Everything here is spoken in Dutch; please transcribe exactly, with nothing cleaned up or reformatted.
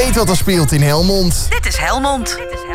weet wat er speelt in Helmond. Dit is Helmond. Dit is